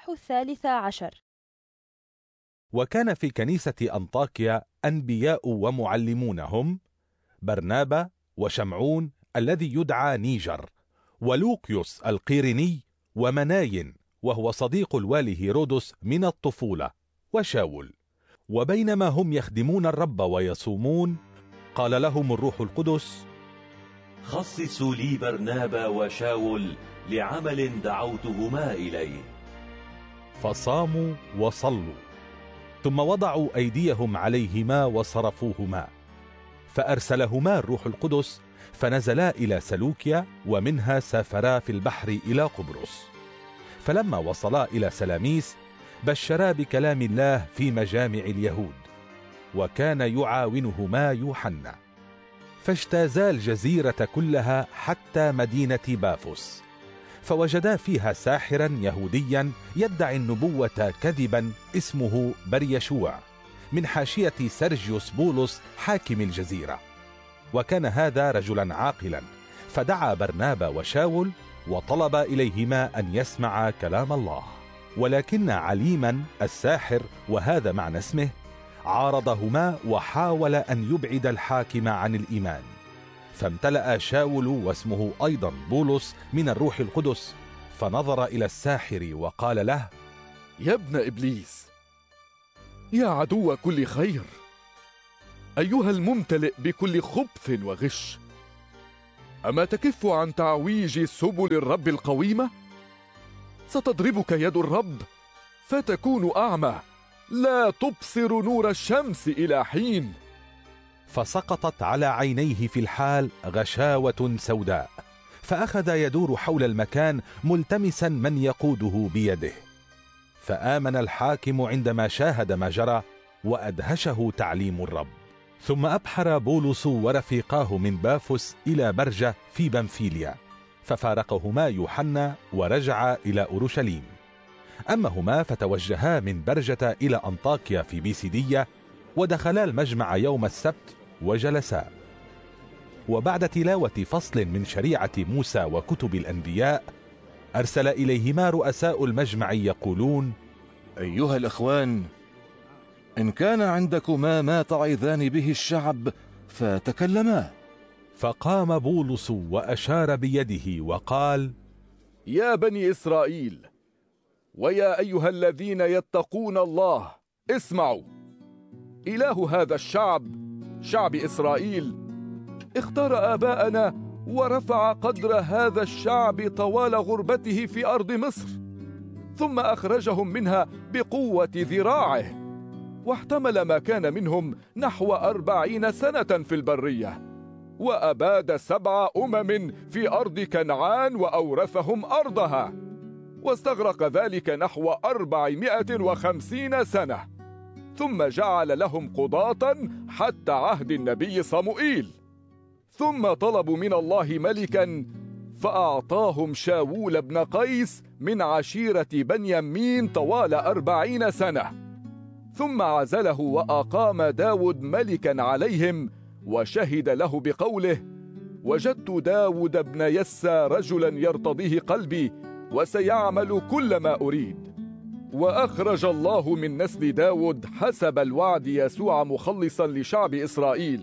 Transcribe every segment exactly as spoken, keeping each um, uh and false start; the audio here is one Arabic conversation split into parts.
الإصحاح الثالث عشر. وكان في كنيسة أنطاكيا أنبياء ومعلمون هم برنابا وشمعون الذي يدعى نيجر، ولوقيوس القيريني، ومناين وهو صديق الوالي هيرودس من الطفولة، وشاول. وبينما هم يخدمون الرب ويصومون، قال لهم الروح القدس: خصصوا لي برنابا وشاول لعمل دعوتهما إليه. فصاموا وصلوا، ثم وضعوا أيديهم عليهما وصرفوهما، فأرسلهما الروح القدس، فنزلا إلى سلوكيا، ومنها سافرا في البحر إلى قبرص. فلما وصلا إلى سلاميس بشرا بكلام الله في مجامع اليهود، وكان يعاونهما يوحنا. فاجتازا الجزيرة كلها حتى مدينة بافوس، فوجدا فيها ساحرا يهوديا يدعي النبوة كذبا اسمه بريشوع من حاشية سيرجيوس بولس حاكم الجزيرة. وكان هذا رجلا عاقلا، فدعا برنابا وشاول وطلب إليهما أن يسمع كلام الله. ولكن عليما الساحر، وهذا معنى اسمه، عارضهما وحاول أن يبعد الحاكم عن الإيمان. فامتلأ شاول واسمه أيضا بولس من الروح القدس، فنظر إلى الساحر وقال له: يا ابن إبليس، يا عدو كل خير، أيها الممتلئ بكل خبث وغش، أما تكف عن تعويج سبل الرب القويمة؟ ستضربك يد الرب فتكون أعمى، لا تبصر نور الشمس إلى حين. فسقطت على عينيه في الحال غشاوة سوداء، فأخذ يدور حول المكان ملتمسا من يقوده بيده. فآمن الحاكم عندما شاهد ما جرى، وأدهشه تعليم الرب. ثم أبحر بولس ورفيقاه من بافوس إلى برجة في بنفيليا، ففارقهما يوحنا ورجعا إلى أورشليم. أما هما فتوجها من برجة إلى أنطاكيا في بيسيدية، ودخلا المجمع يوم السبت وجلسا. وبعد تلاوة فصل من شريعة موسى وكتب الأنبياء، أرسل إليهما رؤساء المجمع يقولون: أيها الأخوان، إن كان عندكما ما تعظان به الشعب فتكلما. فقام بولس وأشار بيده وقال: يا بني إسرائيل، ويا أيها الذين يتقون الله، اسمعوا. إله هذا الشعب، شعب إسرائيل، اختار آباءنا ورفع قدر هذا الشعب طوال غربته في أرض مصر، ثم أخرجهم منها بقوة ذراعه، واحتمل ما كان منهم نحو أربعين سنة في البرية، وأباد سبع أمم في أرض كنعان وأورثهم أرضها، واستغرق ذلك نحو أربعمائة وخمسين سنة، ثم جعل لهم قضاة حتى عهد النبي صموئيل. ثم طلبوا من الله ملكا، فأعطاهم شاول بن قيس من عشيرة بنيامين طوال أربعين سنة، ثم عزله وأقام داود ملكا عليهم، وشهد له بقوله: وجدت داود بن يسى رجلا يرتضيه قلبي، وسيعمل كل ما أريد. وأخرج الله من نسل داود حسب الوعد يسوع مخلصا لشعب إسرائيل.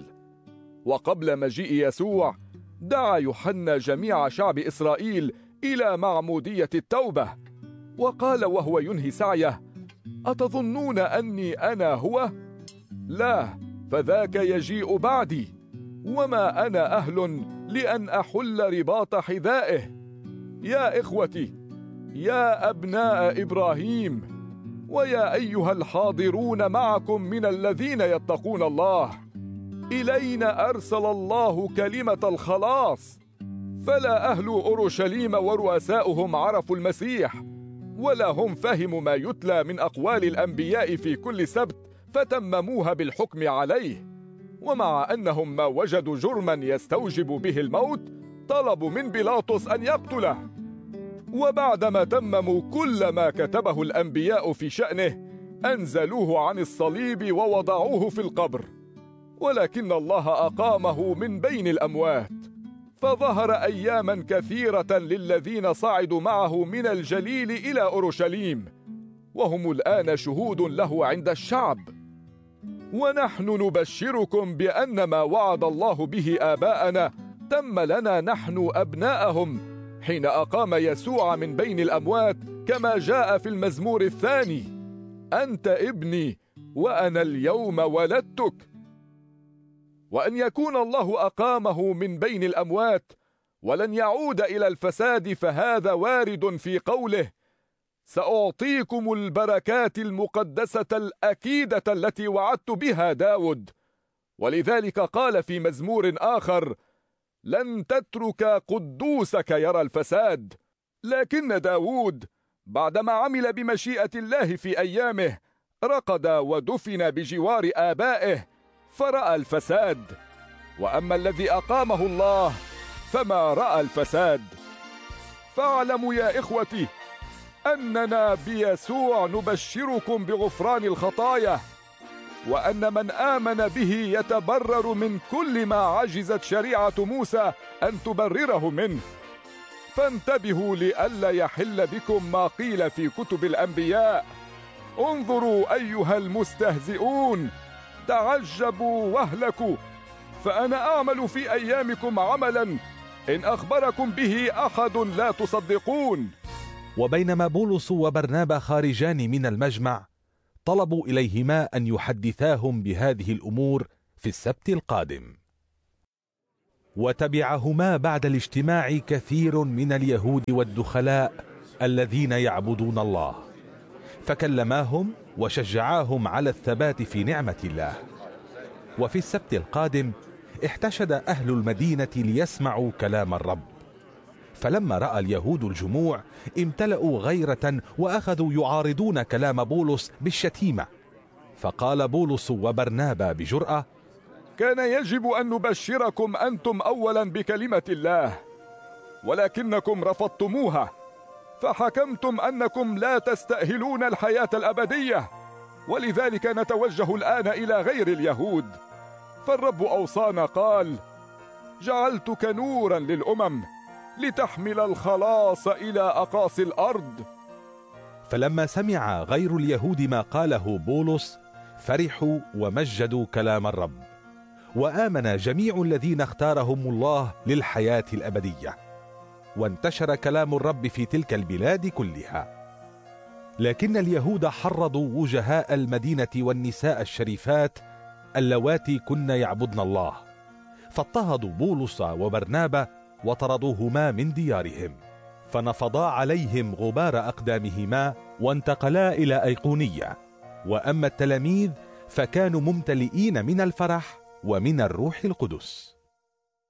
وقبل مجيء يسوع دعا يوحنا جميع شعب إسرائيل إلى معمودية التوبة، وقال وهو ينهي سعيه: أتظنون أني أنا هو؟ لا، فذاك يجيء بعدي، وما أنا أهل لأن أحل رباط حذائه. يا إخوتي، يا أبناء إبراهيم، ويا أيها الحاضرون معكم من الذين يتقون الله، إلينا أرسل الله كلمة الخلاص. فلا أهل أورشليم ورؤساؤهم عرفوا المسيح، ولا هم فهموا ما يتلى من أقوال الأنبياء في كل سبت فتمموها بالحكم عليه. ومع أنهم ما وجدوا جرما يستوجب به الموت، طلبوا من بيلاطس أن يقتله. وبعدما تمموا كل ما كتبه الأنبياء في شأنه، أنزلوه عن الصليب ووضعوه في القبر. ولكن الله أقامه من بين الأموات، فظهر أياما كثيرة للذين صعدوا معه من الجليل إلى أورشليم، وهم الآن شهود له عند الشعب. ونحن نبشركم بأن ما وعد الله به آباءنا تم لنا نحن أبناءهم حين أقام يسوع من بين الأموات، كما جاء في المزمور الثاني: أنت ابني وأنا اليوم ولدتك. وأن يكون الله أقامه من بين الأموات ولن يعود إلى الفساد، فهذا وارد في قوله: سأعطيكم البركات المقدسة الأكيدة التي وعدت بها داود. ولذلك قال في مزمور آخر: لن تترك قدوسك يرى الفساد. لكن داود بعدما عمل بمشيئة الله في أيامه رقد ودفن بجوار آبائه فرأى الفساد، وأما الذي أقامه الله فما رأى الفساد. فاعلموا يا إخوتي أننا بيسوع نبشركم بغفران الخطايا، وأن من آمن به يتبرر من كل ما عجزت شريعة موسى أن تبرره منه. فانتبهوا لئلا يحل بكم ما قيل في كتب الأنبياء: انظروا أيها المستهزئون، تعجبوا واهلكوا، فأنا أعمل في أيامكم عملا إن أخبركم به أحد لا تصدقون. وبينما بولس وبرنابا خارجان من المجمع طلبوا إليهما أن يحدثاهم بهذه الأمور في السبت القادم. وتبعهما بعد الاجتماع كثير من اليهود والدخلاء الذين يعبدون الله، فكلماهم وشجعاهم على الثبات في نعمة الله. وفي السبت القادم احتشد أهل المدينة ليسمعوا كلام الرب، فلما رأى اليهود الجموع امتلأوا غيرة وأخذوا يعارضون كلام بولس بالشتيمة. فقال بولس وبرنابا بجرأة: كان يجب أن نبشركم أنتم أولا بكلمة الله، ولكنكم رفضتموها، فحكمتم أنكم لا تستأهلون الحياة الأبدية، ولذلك نتوجه الآن إلى غير اليهود. فالرب أوصانا قال: جعلتك نورا للأمم لتحمل الخلاص إلى أقاصي الأرض. فلما سمع غير اليهود ما قاله بولس فرحوا ومجدوا كلام الرب، وآمن جميع الذين اختارهم الله للحياة الأبدية، وانتشر كلام الرب في تلك البلاد كلها. لكن اليهود حرضوا وجهاء المدينة والنساء الشريفات اللواتي كن يعبدن الله، فاضطهدوا بولس وبرنابا وطردوهما من ديارهم، فنفضا عليهم غبار أقدامهما وانتقلا إلى أيقونية. وأما التلاميذ فكانوا ممتلئين من الفرح ومن الروح القدس.